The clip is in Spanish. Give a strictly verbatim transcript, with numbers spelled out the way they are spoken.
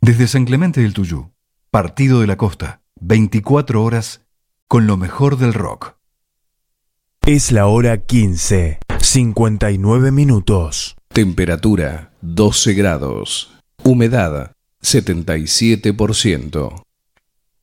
Desde San Clemente del Tuyú, Partido de la Costa, veinticuatro horas con lo mejor del rock. Es la hora quince, cincuenta y nueve minutos. Temperatura doce grados. Humedad setenta y siete por ciento.